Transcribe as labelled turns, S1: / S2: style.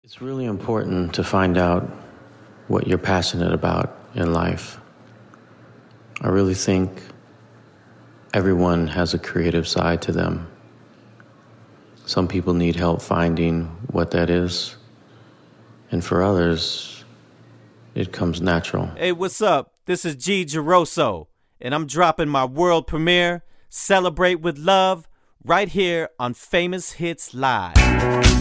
S1: It's really important to find out what you're passionate about in life. I really think everyone has a creative side to them. Some people need help finding what that is, and for others, it comes natural.
S2: Hey, what's up? This is G. Geroso, and I'm dropping my world premiere, Celebrate with Love, right here on Famous Hits Live.